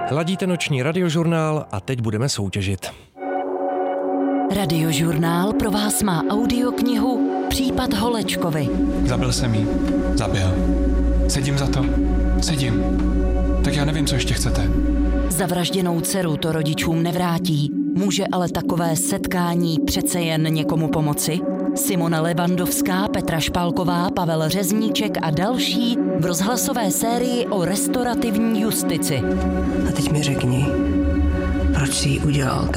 Ladíte noční radiožurnál a teď budeme soutěžit. Radiožurnál pro vás má audioknihu Případ Holečkovy. Zabil jsem jí. Zabil. Sedím za to. Sedím. Tak já nevím, co ještě chcete. Zavražděnou dceru to rodičům nevrátí. Může ale takové setkání přece jen někomu pomoci? Simona Levandovská, Petra Špálková, Pavel Řezníček a další v rozhlasové sérii o restaurativní justici. A teď mi řekni, proč jsi jí udělal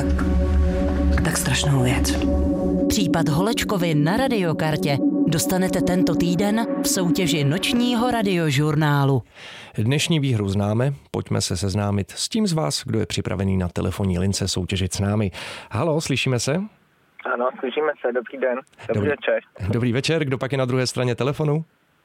tak strašnou věc. Případ Holečkovy na Radiokartě dostanete tento týden v soutěži nočního radiožurnálu. Dnešní výhru známe, pojďme se seznámit s tím z vás, kdo je připravený na telefonní lince soutěžit s námi. Haló, slyšíme se? Ano, slyšíme se, dobrý den, dobrý večer. Dobrý večer, kdo pak je na druhé straně telefonu?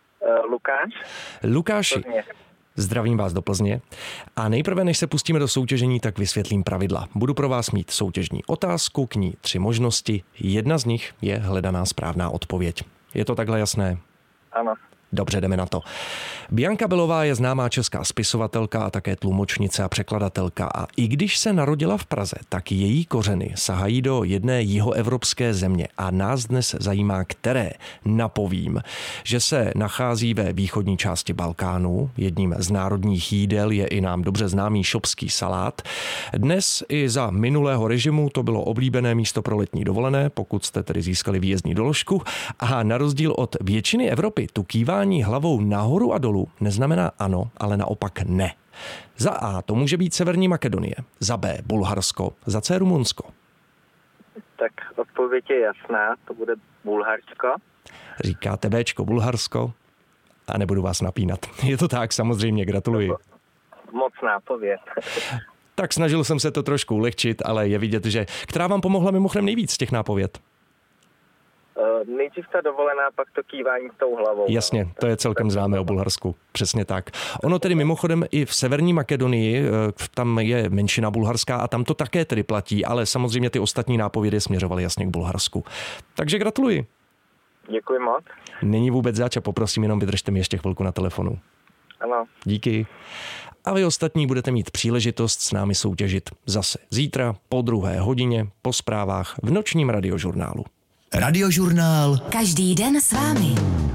Lukáš. Lukáši, zdravím vás do Plzně. A nejprve, než se pustíme do soutěžení, tak vysvětlím pravidla. Budu pro vás mít soutěžní otázku, k ní 3 možnosti. Jedna z nich je hledaná správná odpověď. Je to takhle jasné? Ano. Dobře, jdeme na to. Bianka Belová je známá česká spisovatelka a také tlumočnice a překladatelka. A i když se narodila v Praze, tak její kořeny sahají do jedné jihoevropské země. A nás dnes zajímá, které. Napovím, že se nachází ve východní části Balkánu. Jedním z národních jídel je i nám dobře známý šopský salát. Dnes i za minulého režimu to bylo oblíbené místo pro letní dovolené, pokud jste tedy získali výjezdní doložku. A na rozdíl od většiny Evropy tu kývání hlavou nahoru a dolů neznamená ano, ale naopak ne. Za A to může být Severní Makedonie, za B Bulharsko, za C Rumunsko. Tak odpověď je jasná, to bude Bulharsko. Říkáte Bčko, Bulharsko a nebudu vás napínat. Je to tak, samozřejmě, gratuluji. Moc nápověd. Tak snažil jsem se to trošku ulehčit, ale je vidět, že která vám pomohla mimochodem nejvíc z těch nápověd? Nejdřív ta dovolená, pak to kývání s tou hlavou. Jasně, to je celkem známé o Bulharsku. Přesně tak. Ono tedy mimochodem i v Severní Makedonii, tam je menšina bulharská a tam to také tedy platí, ale samozřejmě ty ostatní nápovědy směřovaly jasně k Bulharsku. Takže gratuluji. Děkuji moc. Není vůbec zač a poprosím, jenom vydržte mi ještě chvilku na telefonu. Ano. Díky. A vy ostatní budete mít příležitost s námi soutěžit zase zítra po 2. hodině po zprávách v nočním radiožurnálu. Radiožurnál. Každý den s vámi.